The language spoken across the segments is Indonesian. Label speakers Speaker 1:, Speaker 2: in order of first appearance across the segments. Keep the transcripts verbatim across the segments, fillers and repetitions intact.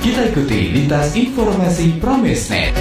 Speaker 1: Kita ikuti lintas informasi Pramesnet.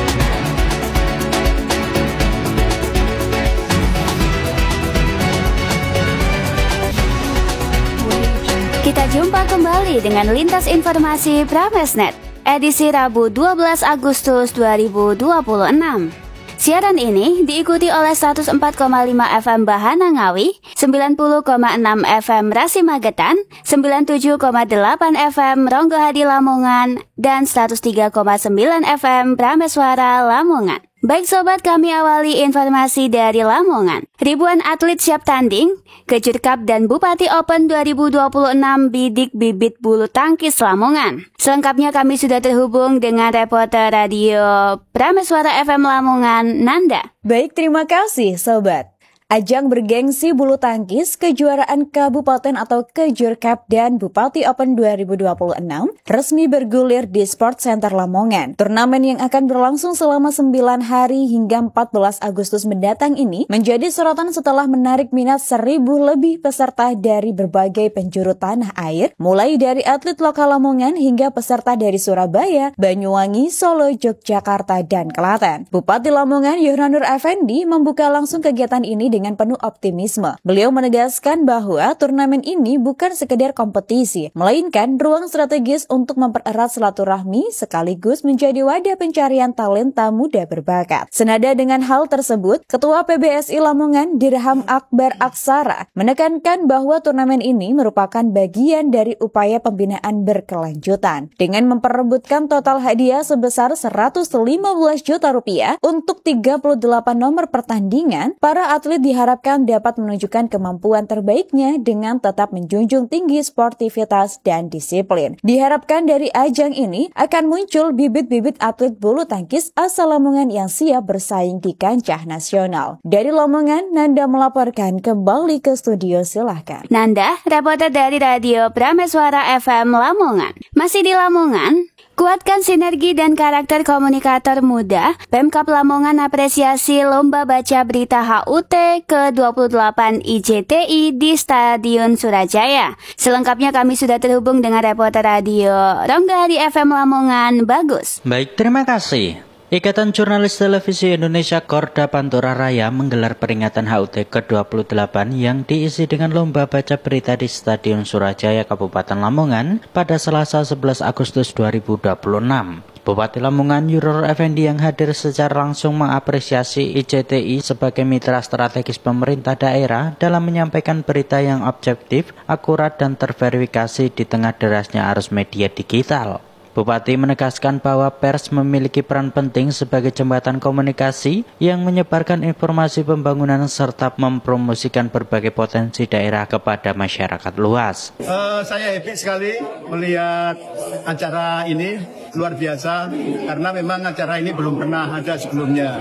Speaker 2: Kita jumpa kembali dengan lintas informasi Pramesnet, edisi Rabu dua belas Agustus dua ribu dua puluh enam. Siaran ini diikuti oleh seratus empat koma lima F M Bahana Ngawi, sembilan puluh koma enam F M Rasi Magetan, sembilan puluh tujuh koma delapan F M Ronggohadi Lamongan, dan seratus tiga koma sembilan F M Prameswara Lamongan. Baik sobat, kami awali informasi dari Lamongan. Ribuan atlet siap tanding, Kejur Cup dan Bupati Open dua ribu dua puluh enam bidik bibit bulu tangkis Lamongan. Selengkapnya kami sudah terhubung dengan reporter radio Prameswara F M Lamongan, Nanda.
Speaker 3: Baik, terima kasih sobat. Ajang bergengsi bulu tangkis kejuaraan Kabupaten atau Kejur Cup dan Bupati Open dua ribu dua puluh enam resmi bergulir di Sport Center Lamongan. Turnamen yang akan berlangsung selama sembilan hari hingga empat belas Agustus mendatang ini menjadi sorotan setelah menarik minat seribu lebih peserta dari berbagai penjuru tanah air, mulai dari atlet lokal Lamongan hingga peserta dari Surabaya, Banyuwangi, Solo, Yogyakarta, dan Klaten. Bupati Lamongan Yohanur Effendi membuka langsung kegiatan ini dengan penuh optimisme. Beliau menegaskan bahwa turnamen ini bukan sekedar kompetisi, melainkan ruang strategis untuk mempererat silaturahmi sekaligus menjadi wadah pencarian talenta muda berbakat. Senada dengan hal tersebut, Ketua P B S I Lamongan Dirham Akbar Aksara menekankan bahwa turnamen ini merupakan bagian dari upaya pembinaan berkelanjutan dengan memperebutkan total hadiah sebesar seratus lima belas juta rupiah untuk tiga puluh delapan nomor pertandingan. Para atlet diharapkan dapat menunjukkan kemampuan terbaiknya dengan tetap menjunjung tinggi sportivitas dan disiplin. Diharapkan dari ajang ini akan muncul bibit-bibit atlet bulu tangkis asal Lamongan yang siap bersaing di kancah nasional. Dari Lamongan, Nanda melaporkan kembali ke studio, silahkan.
Speaker 2: Nanda, reporter dari Radio Prameswara F M Lamongan. Masih di Lamongan, kuatkan sinergi dan karakter komunikator muda. Pemkab Lamongan apresiasi Lomba Baca Berita H U T ke dua puluh delapan I J T I di Stadion Surajaya. Selengkapnya kami sudah terhubung dengan reporter radio Ronggohadi F M Lamongan, Bagus.
Speaker 4: Baik, terima kasih. Ikatan Jurnalis Televisi Indonesia Korda Pantura Raya menggelar peringatan H U T ke dua puluh delapan yang diisi dengan lomba baca berita di Stadion Surajaya Kabupaten Lamongan pada Selasa sebelas Agustus dua ribu dua puluh enam. Bupati Lamongan Yohanur Effendi yang hadir secara langsung mengapresiasi I J T I sebagai mitra strategis pemerintah daerah dalam menyampaikan berita yang objektif, akurat, dan terverifikasi di tengah derasnya arus media digital. Bupati menegaskan bahwa pers memiliki peran penting sebagai jembatan komunikasi yang menyebarkan informasi pembangunan serta mempromosikan berbagai potensi daerah kepada masyarakat luas.
Speaker 5: Uh, saya happy sekali melihat acara ini, luar biasa, karena memang acara ini belum pernah ada sebelumnya.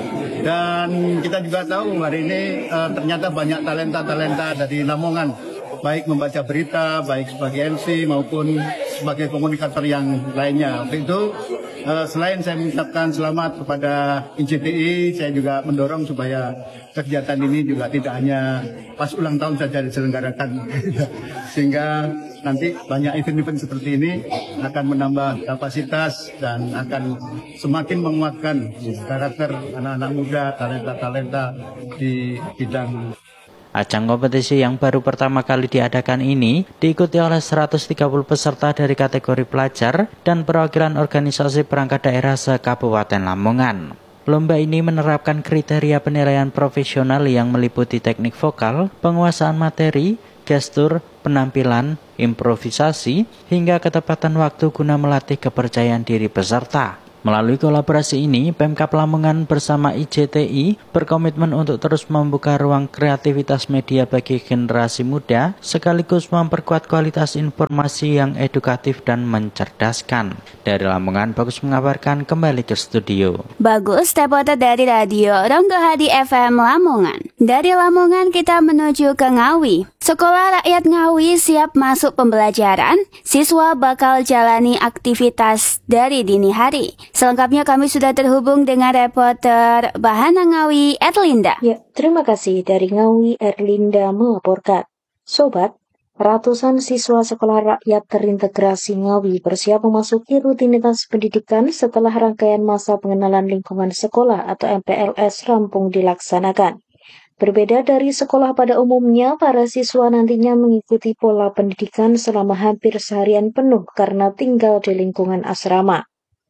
Speaker 5: Dan kita juga tahu hari ini uh, ternyata banyak talenta-talenta dari Lamongan, baik membaca berita, baik sebagai M C maupun sebagai komunikator yang lainnya. Untuk itu, uh, selain saya mengucapkan selamat kepada I J T I, saya juga mendorong supaya kegiatan ini juga tidak hanya pas ulang tahun saja diselenggarakan, sehingga nanti banyak event-event seperti ini akan menambah kapasitas dan akan semakin menguatkan karakter anak-anak muda, talenta-talenta di bidang.
Speaker 4: Ajang kompetisi yang baru pertama kali diadakan ini diikuti oleh seratus tiga puluh peserta dari kategori pelajar dan perwakilan organisasi perangkat daerah se-Kabupaten Lamongan. Lomba ini menerapkan kriteria penilaian profesional yang meliputi teknik vokal, penguasaan materi, gestur, penampilan, improvisasi, hingga ketepatan waktu guna melatih kepercayaan diri peserta. Melalui kolaborasi ini, Pemkab Lamongan bersama I J T I berkomitmen untuk terus membuka ruang kreativitas media bagi generasi muda, sekaligus memperkuat kualitas informasi yang edukatif dan mencerdaskan. Dari Lamongan, Bagus mengabarkan, kembali ke studio.
Speaker 2: Bagus, reporter dari Radio Ronggohadi F M Lamongan. Dari Lamongan kita menuju ke Ngawi. Sekolah Rakyat Ngawi siap masuk pembelajaran, siswa bakal jalani aktivitas dari dini hari. Selengkapnya kami sudah terhubung dengan reporter Bahana Ngawi, Erlinda.
Speaker 6: Ya, terima kasih dari Ngawi, Erlinda melaporkan. Sobat,
Speaker 3: Ratusan siswa sekolah rakyat terintegrasi Ngawi bersiap memasuki rutinitas pendidikan setelah rangkaian masa pengenalan lingkungan sekolah atau M P L S rampung dilaksanakan. Berbeda dari sekolah pada umumnya, para siswa nantinya mengikuti pola pendidikan selama hampir seharian penuh karena tinggal di lingkungan asrama.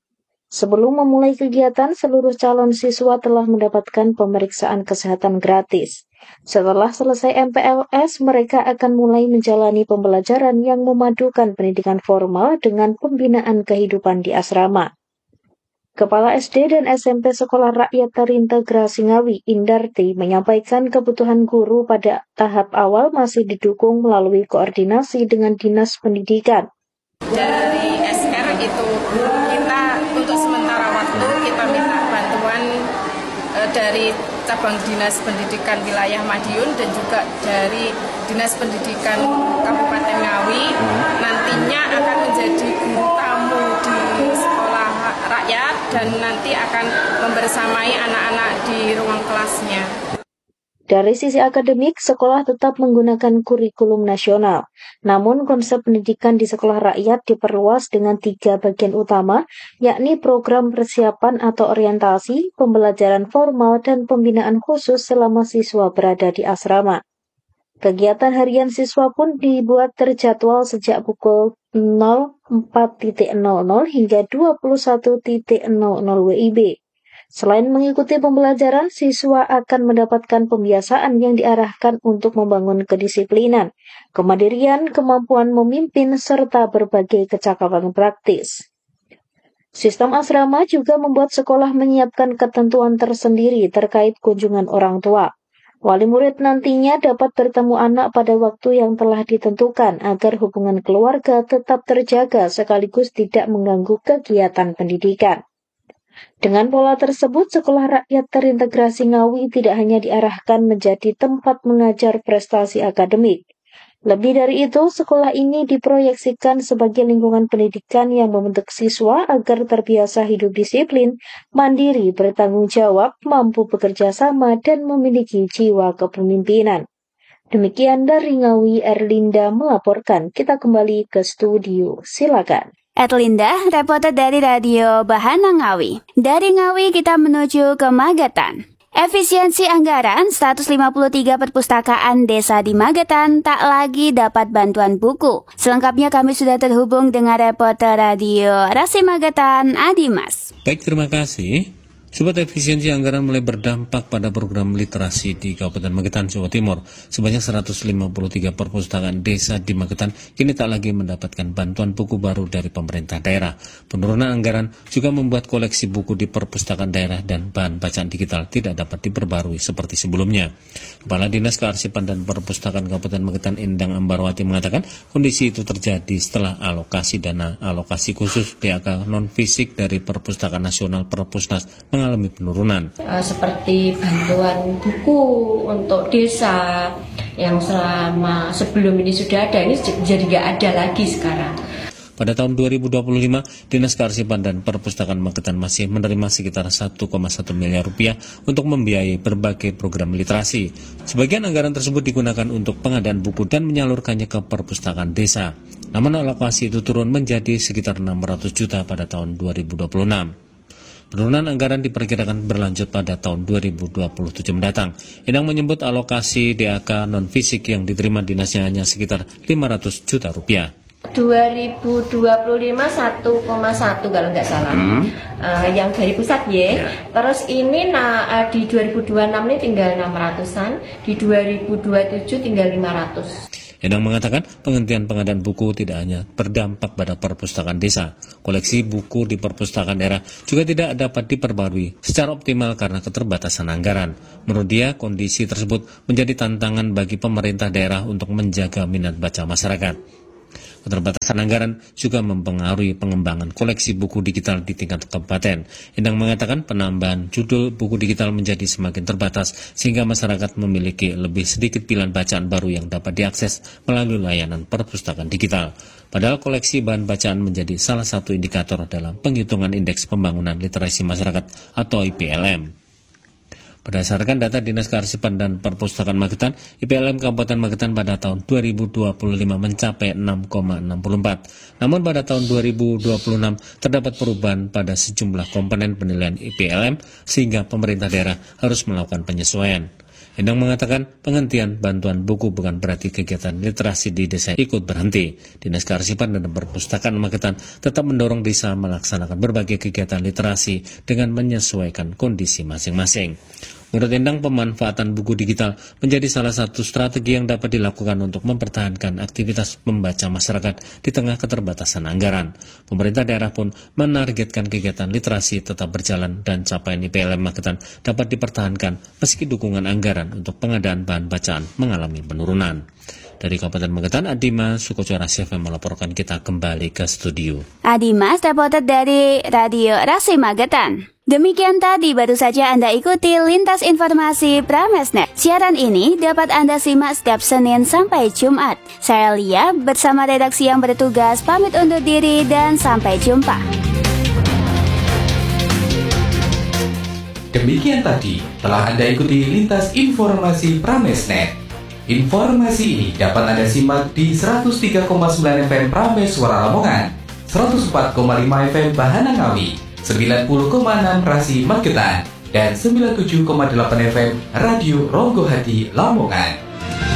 Speaker 3: Sebelum memulai kegiatan, seluruh calon siswa telah mendapatkan pemeriksaan kesehatan gratis. Setelah selesai M P L S, mereka akan mulai menjalani pembelajaran yang memadukan pendidikan formal dengan pembinaan kehidupan di asrama. Kepala S D dan S M P Sekolah Rakyat Terintegrasi Ngawi, Indarti, menyampaikan kebutuhan guru pada tahap awal masih didukung melalui koordinasi dengan Dinas Pendidikan.
Speaker 6: Dari S R itu kita untuk sementara waktu kita minta bantuan e, dari cabang Dinas Pendidikan Wilayah Madiun dan juga dari Dinas Pendidikan Kabupaten Ngawi. Nantinya akan menjadi guru tamu di sekolah rakyat dan nanti akan membersamai anak-anak di ruang kelasnya.
Speaker 3: Dari sisi akademik, sekolah tetap menggunakan kurikulum nasional. Namun konsep pendidikan di sekolah rakyat diperluas dengan tiga bagian utama, yakni program persiapan atau orientasi, pembelajaran formal, dan pembinaan khusus selama siswa berada di asrama. Kegiatan harian siswa pun dibuat terjadwal sejak pukul nol empat nol nol hingga dua puluh satu nol nol W I B. Selain mengikuti pembelajaran, siswa akan mendapatkan pembiasaan yang diarahkan untuk membangun kedisiplinan, kemandirian, kemampuan memimpin, serta berbagai kecakapan praktis. Sistem asrama juga membuat sekolah menyiapkan ketentuan tersendiri terkait kunjungan orang tua. Wali murid nantinya dapat bertemu anak pada waktu yang telah ditentukan agar hubungan keluarga tetap terjaga sekaligus tidak mengganggu kegiatan pendidikan. Dengan pola tersebut, Sekolah Rakyat Terintegrasi Ngawi tidak hanya diarahkan menjadi tempat mengajar prestasi akademik. Lebih dari itu, sekolah ini diproyeksikan sebagai lingkungan pendidikan yang membentuk siswa agar terbiasa hidup disiplin, mandiri, bertanggung jawab, mampu bekerja sama, dan memiliki jiwa kepemimpinan. Demikian dari Ngawi, Erlinda melaporkan. Kita kembali ke studio. Silakan.
Speaker 2: Erlinda, reporter dari Radio Bahana Ngawi. Dari Ngawi kita menuju ke Magetan. Efisiensi anggaran seratus lima puluh tiga perpustakaan desa di Magetan tak lagi dapat bantuan buku. Selengkapnya kami sudah terhubung dengan reporter Radio Rasi Magetan, Adimas.
Speaker 7: Baik, terima kasih. Sobat, efisiensi anggaran mulai berdampak pada program literasi di Kabupaten Magetan, Jawa Timur. Sebanyak seratus lima puluh tiga perpustakaan desa di Magetan kini tak lagi mendapatkan bantuan buku baru dari pemerintah daerah. Penurunan anggaran juga membuat koleksi buku di perpustakaan daerah dan bahan bacaan digital tidak dapat diperbarui seperti sebelumnya. Kepala Dinas Kearsipan dan Perpustakaan Kabupaten Magetan, Endang Ambarwati, mengatakan kondisi itu terjadi setelah alokasi dana alokasi khusus D A K non-fisik dari Perpustakaan Nasional Perpusnas mengalami penurunan.
Speaker 8: Uh, seperti bantuan buku untuk desa yang selama sebelum ini sudah ada, ini jadi nggak ada lagi sekarang.
Speaker 7: Pada tahun dua ribu dua puluh lima, Dinas Kearsipan dan Perpustakaan Magetan masih menerima sekitar satu koma satu miliar rupiah untuk membiayai berbagai program literasi. Sebagian anggaran tersebut digunakan untuk pengadaan buku dan menyalurkannya ke perpustakaan desa. Namun alokasi itu turun menjadi sekitar enam ratus juta pada tahun dua ribu dua puluh enam. Penurunan anggaran diperkirakan berlanjut pada tahun dua ribu dua puluh tujuh mendatang. Endang menyebut alokasi D A K non-fisik yang diterima dinasnya hanya sekitar lima ratus juta rupiah.
Speaker 8: dua ribu dua puluh lima satu koma satu kalau nggak salah, hmm. uh, yang dari pusat ya. ya. Terus ini nah, uh, di dua ribu dua puluh enam ini tinggal enam ratusan, di dua ribu dua puluh tujuh tinggal lima ratus.
Speaker 7: Endang mengatakan penghentian pengadaan buku tidak hanya berdampak pada perpustakaan desa. Koleksi buku di perpustakaan daerah juga tidak dapat diperbarui secara optimal karena keterbatasan anggaran. Menurut dia, kondisi tersebut menjadi tantangan bagi pemerintah daerah untuk menjaga minat baca masyarakat. Keterbatasan anggaran juga mempengaruhi pengembangan koleksi buku digital di tingkat kabupaten. Endang mengatakan penambahan judul buku digital menjadi semakin terbatas sehingga masyarakat memiliki lebih sedikit pilihan bacaan baru yang dapat diakses melalui layanan perpustakaan digital. Padahal koleksi bahan bacaan menjadi salah satu indikator dalam penghitungan indeks pembangunan literasi masyarakat atau I P L M. Berdasarkan data Dinas Kearsipan dan Perpustakaan Magetan, I P L M Kabupaten Magetan pada tahun dua ribu dua puluh lima mencapai enam koma enam empat. Namun pada tahun dua ribu dua puluh enam terdapat perubahan pada sejumlah komponen penilaian I P L M sehingga pemerintah daerah harus melakukan penyesuaian. Endang mengatakan penghentian bantuan buku bukan berarti kegiatan literasi di desa ikut berhenti. Dinas Kearsipan dan Perpustakaan Magetan tetap mendorong desa melaksanakan berbagai kegiatan literasi dengan menyesuaikan kondisi masing-masing. Menurut Endang, pemanfaatan buku digital menjadi salah satu strategi yang dapat dilakukan untuk mempertahankan aktivitas membaca masyarakat di tengah keterbatasan anggaran. Pemerintah daerah pun menargetkan kegiatan literasi tetap berjalan dan capaian I P L M Magetan dapat dipertahankan meski dukungan anggaran untuk pengadaan bahan bacaan mengalami penurunan. Dari Kabupaten Magetan, Adimas Sukoco Rasif melaporkan. Kita kembali ke studio.
Speaker 2: Adimas, reporter dari Radio Rasi Magetan. Demikian tadi baru saja Anda ikuti Lintas Informasi Pramesnet. Siaran ini dapat Anda simak setiap Senin sampai Jumat. Saya Lia bersama redaksi yang bertugas pamit undur diri dan sampai jumpa.
Speaker 1: Demikian tadi telah Anda ikuti Lintas Informasi Pramesnet. Informasi ini dapat Anda simak di seratus tiga koma sembilan F M Prames Suara Lamongan, seratus empat koma lima F M Bahana Ngawi, sembilan puluh koma enam Rasi Magetan, dan sembilan puluh tujuh koma delapan F M Radio Ronggo Hati Lamongan.